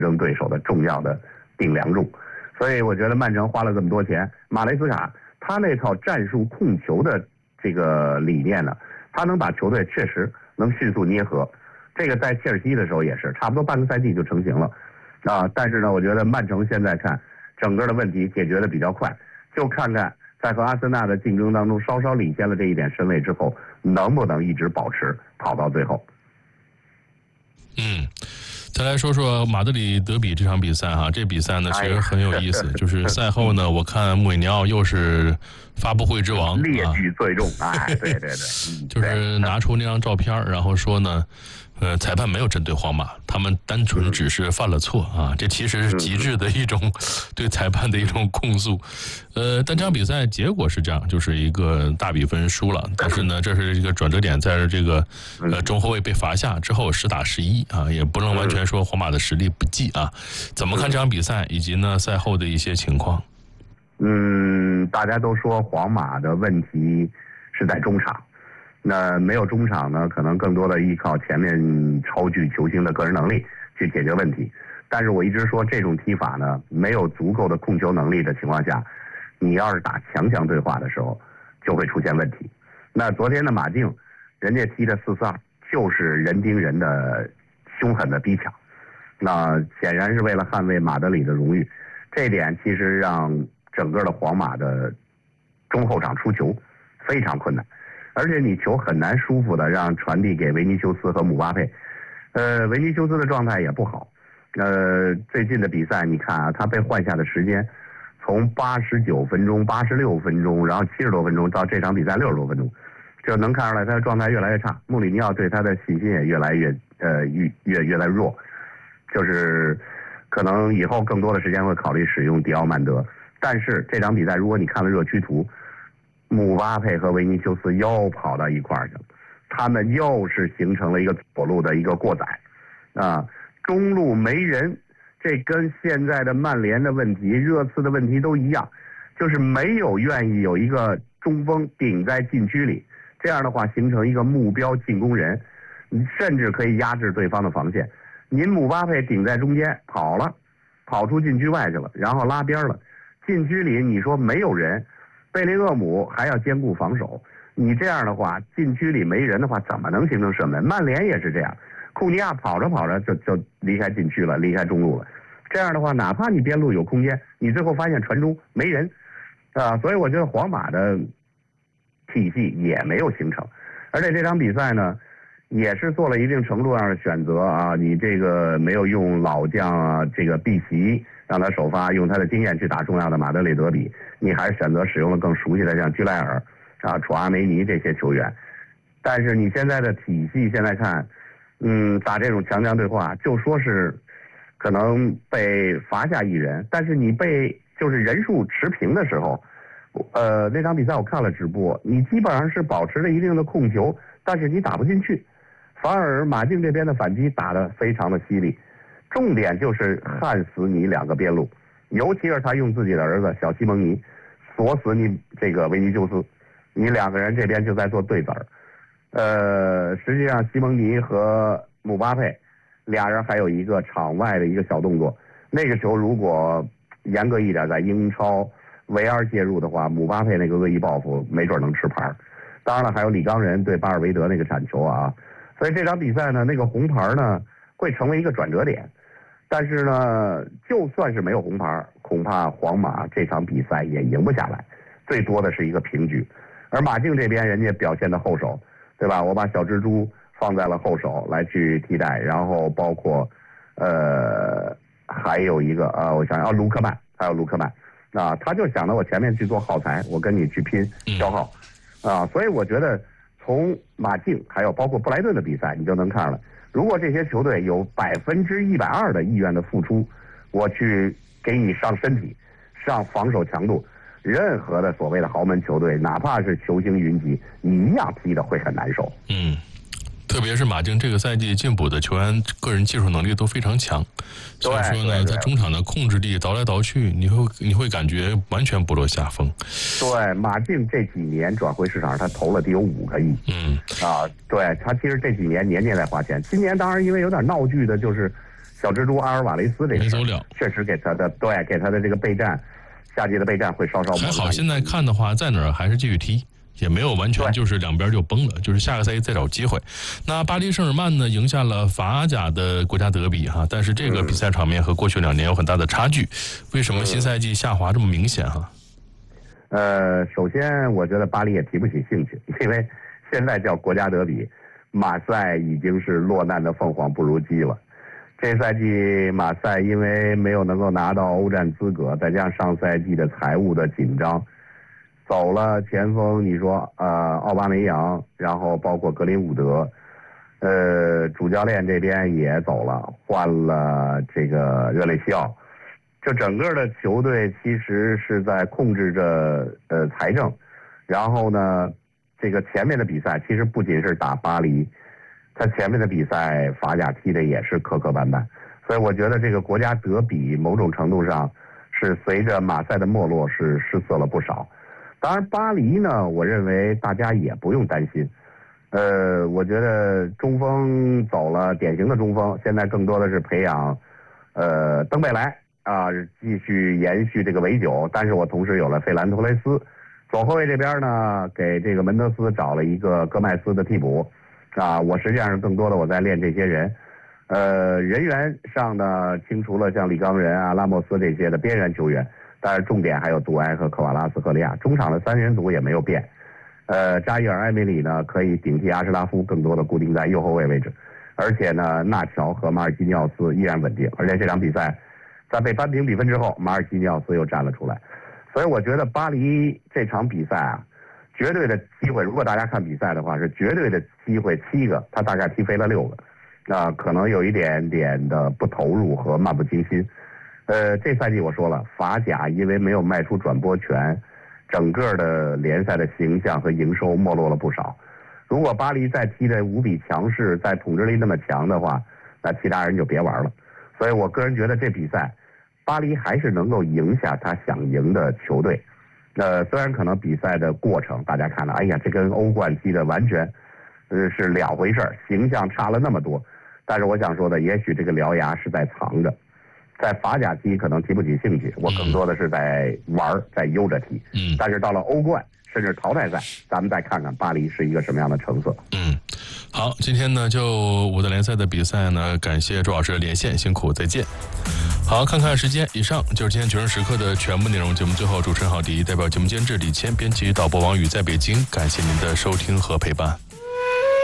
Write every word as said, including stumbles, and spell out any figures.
争对手的重要的顶梁柱。所以我觉得曼城花了这么多钱，马雷斯卡他那套战术控球的这个理念呢，他能把球队确实能迅速捏合。这个在切尔西的时候也是，差不多半个赛季就成型了啊。但是呢，我觉得曼城现在看整个的问题解决的比较快，就看看在和阿森纳的竞争当中稍稍领先了这一点身位之后，能不能一直保持跑到最后。 嗯。再来说说马德里德比这场比赛哈，这比赛呢其实很有意思，就是赛后呢，我看穆里尼奥又是发布会之王， 列举最重，哎，对对对， 就是拿出那张照片，然后说呢，呃，裁判没有针对皇马，他们单纯只是犯了错啊，这其实是极致的一种对裁判的一种控诉。呃，但这场比赛结果是这样，就是一个大比分输了，但是呢，这是一个转折点，在这个呃中后卫被罚下之后，十打十一啊，也不能完全说皇马的实力不济啊。怎么看这场比赛以及呢赛后的一些情况？ 嗯，大家都说皇马的问题是在中场，那没有中场呢，可能更多的依靠前面超巨球星的个人能力去解决问题。但是我一直说这种踢法呢，没有足够的控球能力的情况下，你要是打强强对话的时候，就会出现问题。那昨天的马竞，人家踢的四四二就是人盯人的凶狠的逼抢，那显然是为了捍卫马德里的荣誉。这一点其实让整个的皇马的中后场出球非常困难，而且你球很难舒服的让传递给维尼修斯和姆巴佩。呃，维尼修斯的状态也不好。呃，最近的比赛你看啊，他被换下的时间从八十九分钟、八十六分钟，然后七十多分钟到这场比赛六十多分钟，就能看出来他的状态越来越差。穆里尼奥对他的信心也越来越呃越越越来越弱，就是可能以后更多的时间会考虑使用迪奥曼德。但是这场比赛如果你看了热区图，姆巴佩和维尼修斯又跑到一块儿去了，他们又是形成了一个左路的一个过载啊，中路没人。这跟现在的曼联的问题、热刺的问题都一样，就是没有愿意有一个中锋顶在禁区里，这样的话形成一个目标进攻人，甚至可以压制对方的防线。您姆巴佩顶在中间跑了，跑出禁区外去了，然后拉边了，禁区里你说没有人，贝林厄姆还要兼顾防守，你这样的话禁区里没人的话，怎么能形成射门？曼联也是这样。库尼亚跑着跑着就就离开禁区了，离开中路了。这样的话，哪怕你边路有空间，你最后发现传中没人，啊，所以我觉得皇马的体系也没有形成。而且这场比赛呢，也是做了一定程度上的选择啊，你这个没有用老将啊，这个碧玺让他首发，用他的经验去打重要的马德里德比，你还是选择使用了更熟悉的像居莱尔啊、楚阿梅尼这些球员。但是你现在的体系现在看。嗯，打这种强强对话，就说是可能被罚下一人，但是你被就是人数持平的时候，呃，那场比赛我看了直播，你基本上是保持了一定的控球，但是你打不进去，反而马竞这边的反击打得非常的犀利，重点就是焊死你两个边路，尤其是他用自己的儿子小西蒙尼锁死你这个维尼修斯，你两个人这边就在做对子儿。呃，实际上西蒙尼和姆巴佩俩人还有一个场外的一个小动作，那个球如果严格一点在英超 V R 介入的话，姆巴佩那个恶意报复没准能吃牌。当然了，还有李刚仁对巴尔韦德那个铲球啊，所以这场比赛呢，那个红牌呢会成为一个转折点。但是呢，就算是没有红牌，恐怕皇马这场比赛也赢不下来，最多的是一个平局。而马竞这边人家表现的后手。对吧？我把小蜘蛛放在了后手来去替代，然后包括，呃，还有一个啊、呃，我想要、啊、卢克曼，还有卢克曼，啊，他就想到我前面去做耗材，我跟你去拼消耗，啊，所以我觉得从马竞还有包括布莱顿的比赛，你就能看了，如果这些球队有百分之一百二的意愿的付出，我去给你上身体，上防守强度。任何的所谓的豪门球队，哪怕是球星云集，你一样踢得会很难受。 嗯，特别是马竞这个赛季进补的球员，个人技术能力都非常强，所以说呢，在中场的控制力倒来倒去，你会你会感觉完全不落下风。 对，马竞这几年转会市场他投了得有五个亿。 嗯， 啊，对他其实这几年年年在花钱，今年当然因为有点闹剧的，就是小蜘蛛阿尔瓦雷斯这个没走了， 确实给他的对给他的这个备战，夏季的备战会稍稍。 还好，现在看的话，在哪儿还是继续踢。也没有完全就是两边就崩了，就是下个赛季再找机会。那巴黎圣日耳曼呢，赢下了法甲的国家德比哈，但是这个比赛场面和过去两年有很大的差距。为什么新赛季下滑这么明显哈？ 呃，首先我觉得巴黎也提不起兴趣，因为现在叫国家德比，马赛已经是落难的凤凰不如鸡了。这赛季马赛因为没有能够拿到欧战资格，再加上上赛季的财务的紧张。走了前锋，你说呃奥巴梅扬，然后包括格林伍德，呃主教练这边也走了，换了这个热内西奥，就整个的球队其实是在控制着呃财政，然后呢这个前面的比赛其实不仅是打巴黎，他前面的比赛法甲踢的也是磕磕绊绊，所以我觉得这个国家德比某种程度上是随着马赛的没落是失色了不少。当然，巴黎呢，我认为大家也不用担心。呃，我觉得中锋走了，典型的中锋，现在更多的是培养，呃，登贝莱啊，继续延续这个围九。但是我同时有了费兰托雷斯，左后卫这边呢，给这个门德斯找了一个戈麦斯的替补，啊，我实际上是更多的我在练这些人。呃，人员上呢，清除了像里冈人啊、拉莫斯这些的边缘球员。但是重点还有杜埃和科瓦拉斯赫利亚，中场的三人组也没有变。呃，扎伊尔埃梅里呢可以顶替阿什拉夫，更多的固定在右后卫位置，而且呢纳乔和马尔基尼奥斯依然稳定，而且这场比赛在被扳平比分之后，马尔基尼奥斯又站了出来，所以我觉得巴黎这场比赛啊，绝对的机会，如果大家看比赛的话，是绝对的机会七个，他大概踢飞了六个，那、呃、可能有一点点的不投入和漫不经心。呃，这赛季我说了，法甲因为没有卖出转播权，整个的联赛的形象和营收没落了不少。如果巴黎再踢得无比强势，再统治力那么强的话，那其他人就别玩了。所以我个人觉得这比赛，巴黎还是能够赢下他想赢的球队。呃，虽然可能比赛的过程大家看了，哎呀，这跟欧冠踢的完全，呃，是两回事儿，形象差了那么多。但是我想说的，也许这个獠牙是在藏着。在法甲踢可能提不起兴趣，我更多的是在玩，在悠着踢。嗯，但是到了欧冠甚至淘汰赛，咱们再看看巴黎是一个什么样的成色。 嗯，好，今天呢就五大联赛的比赛呢，感谢周老师的连线，辛苦，再见。好，看看时间，以上就是今天全时刻的全部内容。节目最后，主持人郝迪代表节目监制李谦，编辑导播王宇在北京，感谢您的收听和陪伴。